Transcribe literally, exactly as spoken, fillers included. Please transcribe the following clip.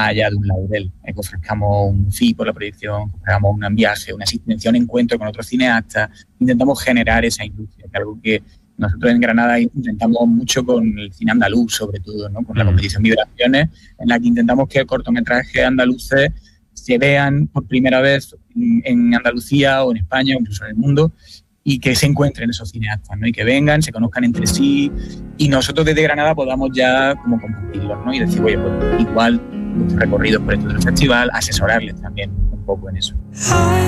allá de un laurel, eh, que ofrezcamos un fee por la proyección, que hagamos un viaje, una asistencia, un encuentro con otros cineastas. Intentamos generar esa industria, que es algo que nosotros en Granada intentamos mucho con el cine andaluz, sobre todo, ¿no? Con la competición Vibraciones, en la que intentamos que cortometrajes andaluces se vean por primera vez en, en Andalucía o en España o incluso en el mundo, y que se encuentren esos cineastas, ¿no? Y que vengan, se conozcan entre sí, y nosotros desde Granada podamos ya como compartirlos, ¿no? Y decir, oye, pues igual nuestros recorridos por esto del festival, asesorarles también un poco en eso.